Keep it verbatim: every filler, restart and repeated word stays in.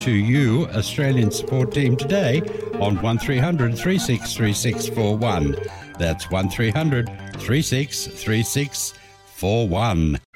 to you, Australian Support Team, today on one three hundred, three six three six four one. That's one three hundred, three six three six four one.